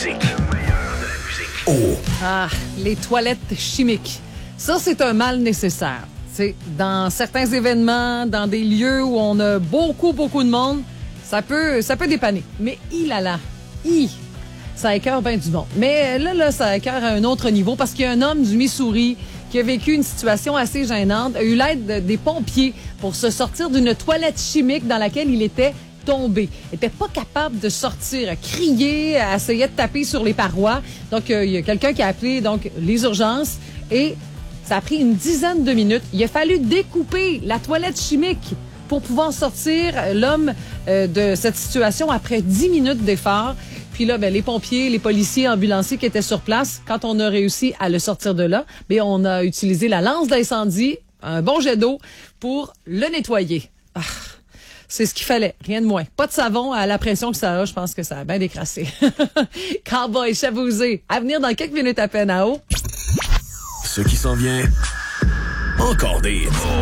musique. Oh! Ah, les toilettes chimiques. Ça, c'est un mal nécessaire. C'est dans certains événements, dans des lieux où on a beaucoup de monde, ça peut dépanner. Mais ça écœure bien du monde. Mais là, ça écœure à un autre niveau parce qu'il y a un homme du Missouri qui a vécu une situation assez gênante, a eu l'aide des pompiers pour se sortir d'une toilette chimique dans laquelle il était tombé. Il était pas capable de sortir, à crier, à essayer de taper sur les parois. Donc, il y a quelqu'un qui a appelé donc les urgences et ça a pris une dizaine de minutes. Il a fallu découper la toilette chimique pour pouvoir sortir l'homme de cette situation après 10 minutes d'effort. Puis là, les pompiers, les policiers, ambulanciers qui étaient sur place, quand on a réussi à le sortir de là, on a utilisé la lance d'incendie, un bon jet d'eau pour le nettoyer. Ah, c'est ce qu'il fallait, rien de moins. Pas de savon à la pression que ça a, je pense que ça a bien décrassé. Cowboy Chavouzé, à venir dans quelques minutes à peine à haut. Ce qui s'en vient, encore des